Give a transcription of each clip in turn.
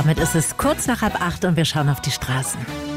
Damit ist es kurz nach 7:30 und wir schauen auf die Straßen.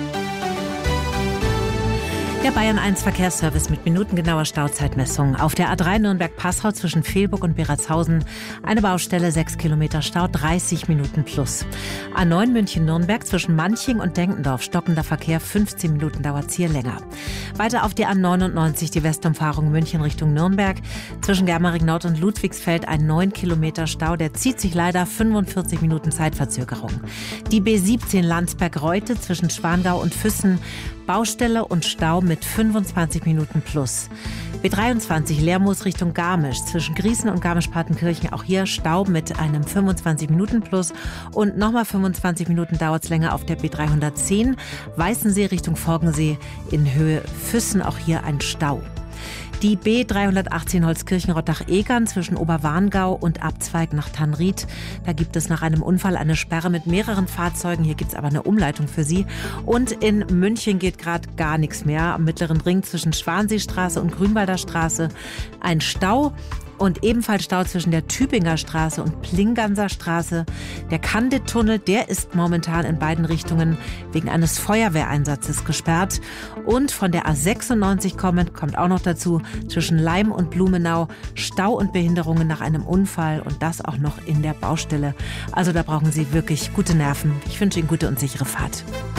Der Bayern 1 Verkehrsservice mit minutengenauer Stauzeitmessung. Auf der A3 Nürnberg-Passau zwischen Vehlburg und Beratshausen eine Baustelle, 6 Kilometer Stau, 30 Minuten plus. A9 München-Nürnberg zwischen Manching und Denkendorf, stockender Verkehr, 15 Minuten dauert es hier länger. Weiter auf der A99 die Westumfahrung München Richtung Nürnberg. Zwischen Germering Nord und Ludwigsfeld ein 9 Kilometer Stau, der zieht sich leider, 45 Minuten Zeitverzögerung. Die B17 Landsberg-Reute zwischen Schwangau und Füssen, Baustelle und Stau mit 25 Minuten plus. B23 Lermoos Richtung Garmisch zwischen Griesen und Garmisch-Partenkirchen, auch hier Stau mit einem 25 Minuten plus. Und nochmal 25 Minuten dauert es länger auf der B310 Weißensee Richtung Forgensee in Höhe Füssen, auch hier ein Stau. Die B318 Holzkirchen-Rottach-Egern zwischen Oberwarngau und Abzweig nach Tannried. Da gibt es nach einem Unfall eine Sperre mit mehreren Fahrzeugen. Hier gibt es aber eine Umleitung für Sie. Und in München geht gerade gar nichts mehr. Am Mittleren Ring zwischen Schwanseestraße und Grünwalder Straße ein Stau. Und ebenfalls Stau zwischen der Tübinger Straße und Plinganser Straße. Der Candid-Tunnel, der ist momentan in beiden Richtungen wegen eines Feuerwehreinsatzes gesperrt. Und von der A96 kommt auch noch dazu, zwischen Leim und Blumenau Stau und Behinderungen nach einem Unfall und das auch noch in der Baustelle. Also da brauchen Sie wirklich gute Nerven. Ich wünsche Ihnen gute und sichere Fahrt.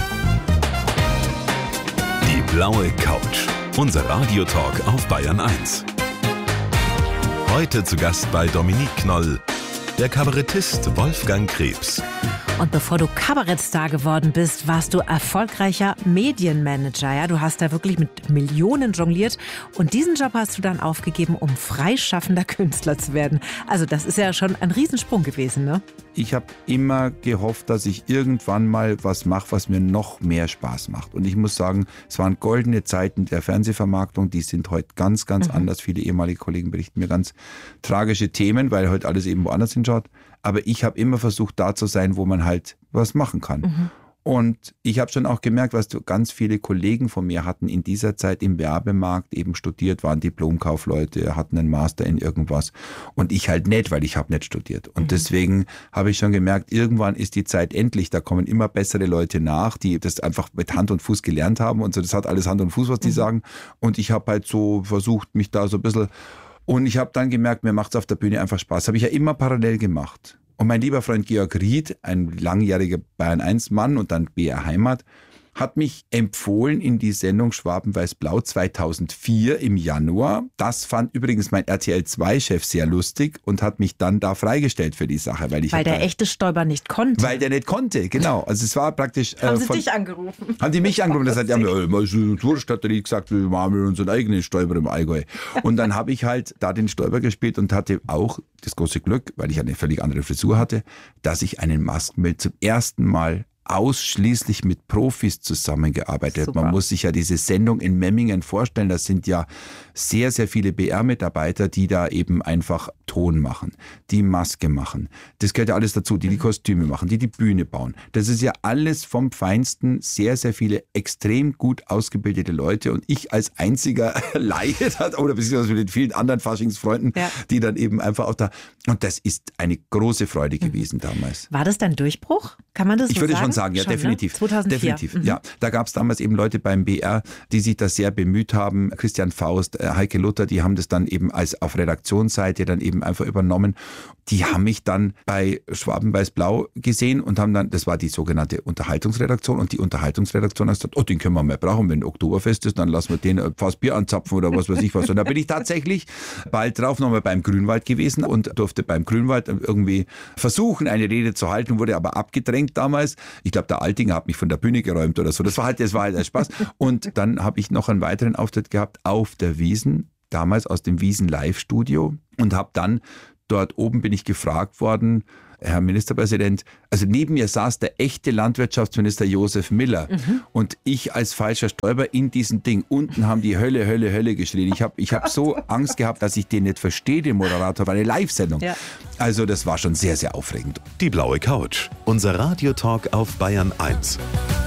Die blaue Couch. Unser Radiotalk auf Bayern 1. Heute zu Gast bei Dominique Knoll, der Kabarettist Wolfgang Krebs. Und bevor du Kabarettstar geworden bist, warst du erfolgreicher Medienmanager. Ja, du hast da wirklich mit Millionen jongliert und diesen Job hast du dann aufgegeben, um freischaffender Künstler zu werden. Also das ist ja schon ein Riesensprung gewesen, ne? Ich habe immer gehofft, dass ich irgendwann mal was mache, was mir noch mehr Spaß macht. Und ich muss sagen, es waren goldene Zeiten der Fernsehvermarktung. Die sind heute ganz anders. Viele ehemalige Kollegen berichten mir ganz tragische Themen, weil heute alles eben woanders hinschaut. Aber ich habe immer versucht, da zu sein, wo man halt was machen kann. Und ich habe schon auch gemerkt, was ganz viele Kollegen von mir hatten in dieser Zeit im Werbemarkt eben studiert, waren Diplomkaufleute, hatten einen Master in irgendwas. Und ich halt nicht, weil ich habe nicht studiert. Und deswegen habe ich schon gemerkt, irgendwann ist die Zeit endlich. Da kommen immer bessere Leute nach, die das einfach mit Hand und Fuß gelernt haben. Und so, das hat alles Hand und Fuß, was die sagen. Und ich habe halt so versucht, mich da so ein bisschen... Und ich habe dann gemerkt, mir macht es auf der Bühne einfach Spaß. Habe ich ja immer parallel gemacht. Und mein lieber Freund Georg Ried, ein langjähriger Bayern-1-Mann und dann BR Heimat, hat mich empfohlen in die Sendung Schwaben-Weiß-Blau 2004 im Januar. Das fand übrigens mein RTL-2-Chef sehr lustig und hat mich dann da freigestellt für die Sache. Weil der echte Stoiber nicht konnte. Weil der nicht konnte, genau. Also es war praktisch... Haben sie dich angerufen? Haben die mich angerufen? Das hat ja Wurscht, hat der Ried gesagt, wir machen unseren eigenen Stoiber im Allgäu. Und dann habe ich halt da den Stoiber gespielt und hatte auch das große Glück, weil ich eine völlig andere Frisur hatte, dass ich einen Maskenbild zum ersten Mal ausschließlich mit Profis zusammengearbeitet. Super. Man muss sich ja diese Sendung in Memmingen vorstellen. Das sind ja sehr, sehr viele BR-Mitarbeiter, die da eben einfach Ton machen, die Maske machen. Das gehört ja alles dazu, die Kostüme machen, die Bühne bauen. Das ist ja alles vom Feinsten, sehr, sehr viele extrem gut ausgebildete Leute und ich als einziger Laie, oder beziehungsweise mit den vielen anderen Faschingsfreunden, die dann eben einfach auch da, und das ist eine große Freude gewesen damals. War das dein Durchbruch? Kann man das so sagen? Ich würde schon sagen, ja, schon, definitiv. Ne? 2004. Definitiv, ja. Da gab es damals eben Leute beim BR, die sich da sehr bemüht haben. Christian Faust, Heike Luther, die haben das dann eben als auf Redaktionsseite dann eben einfach übernommen. Die haben mich dann bei Schwaben-Weiß-Blau gesehen und haben dann, das war die sogenannte Unterhaltungsredaktion und die Unterhaltungsredaktion hat gesagt, den können wir mal brauchen, wenn Oktoberfest ist, dann lassen wir den fast Bier anzapfen oder was weiß ich was. Und da bin ich tatsächlich bald drauf nochmal beim Grünwald gewesen und durfte beim Grünwald irgendwie versuchen, eine Rede zu halten, wurde aber abgedrängt damals. Ich glaube, der Altinger hat mich von der Bühne geräumt oder so. Das war halt ein Spaß. Und dann habe ich noch einen weiteren Auftritt gehabt auf der Wiesn, damals aus dem Wiesn Live-Studio und habe dann dort oben bin ich gefragt worden, Herr Ministerpräsident, also neben mir saß der echte Landwirtschaftsminister Josef Miller und ich als falscher Stoiber in diesem Ding. Unten haben die Hölle, Hölle, Hölle geschrien. Ich hab so Angst gehabt, dass ich den nicht verstehe, den Moderator, war eine Live-Sendung. Ja. Also das war schon sehr, sehr aufregend. Die blaue Couch, unser Radiotalk auf Bayern 1.